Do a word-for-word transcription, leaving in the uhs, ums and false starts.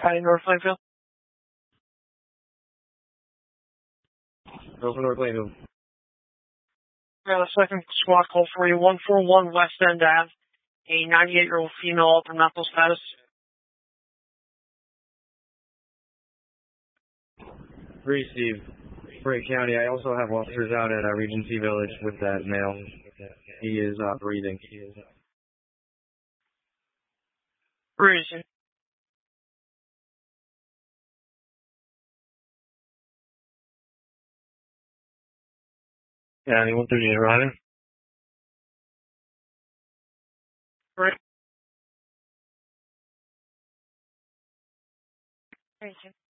Heading North Plainfield. Go for North Plainfield. Got a second squad call for you. one four one West End Ave. A ninety-eight-year-old female altered mental status. Received. Spray County, I also have officers out at uh, Regency Village with that male. He is uh, breathing. He is. Reason. County one thirty-eight, Ryder. Right. Reason.